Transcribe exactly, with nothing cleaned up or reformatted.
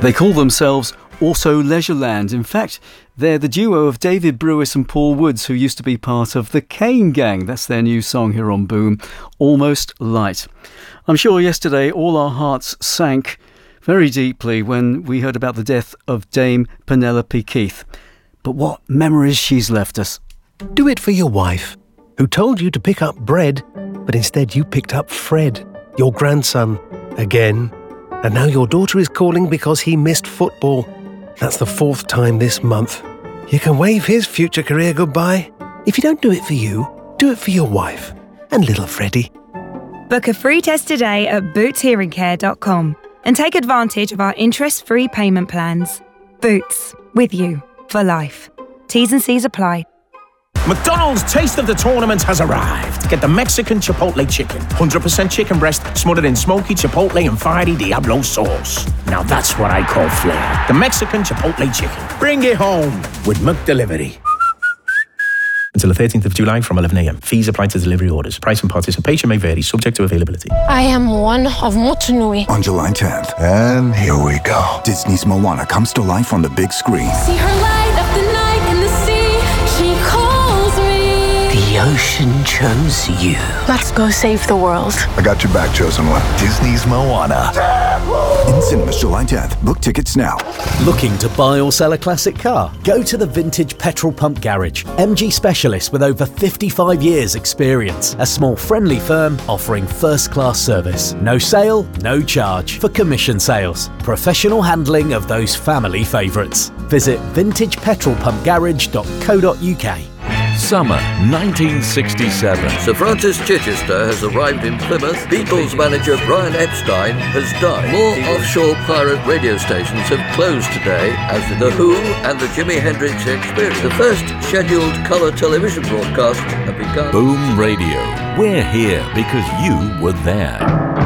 They call themselves Auto Leisureland. In fact, they're the duo of David Brewis and Paul Woods, who used to be part of the Kane Gang. That's their new song here on Boom, Almost Light. I'm sure yesterday all our hearts sank very deeply when we heard about the death of Dame Penelope Keith. But what memories she's left us. Do it for your wife, who told you to pick up bread, but instead you picked up Fred, your grandson, again. And now your daughter is calling because he missed football. That's the fourth time this month. You can wave his future career goodbye. If you don't do it for you, do it for your wife and little Freddie. Book a free test today at boots hearing care dot com and take advantage of our interest-free payment plans. Boots, with you for life. T's and C's apply. McDonald's Taste of the Tournament has arrived. Get the Mexican Chipotle Chicken. one hundred percent chicken breast smothered in smoky Chipotle and fiery Diablo sauce. Now that's what I call flair. The Mexican Chipotle Chicken. Bring it home with McDelivery. Until the thirteenth of July from eleven a.m. Fees apply to delivery orders. Price and participation may vary, subject to availability. I am one of Motunui. On July tenth. And here we go. Disney's Moana comes to life on the big screen. See her light up the night in the sea. She calls me. The ocean chose you. Let's go save the world. I got your back, chosen one. Disney's Moana. In cinemas July tenth. Book tickets now. Looking to buy or sell a classic car? Go to the Vintage Petrol Pump Garage. M G specialists with over fifty-five years experience. A small friendly firm offering first-class service. No sale, no charge for commission sales. Professional handling of those family favourites. Visit vintage petrol pump garage dot co dot uk. Summer nineteen sixty-seven. Sir Francis Chichester has arrived in Plymouth. Beatles manager Brian Epstein has died. More offshore pirate radio stations have closed today, as did The Who and the Jimi Hendrix Experience. The first scheduled colour television broadcast have begun. Boom Radio. We're here because you were there.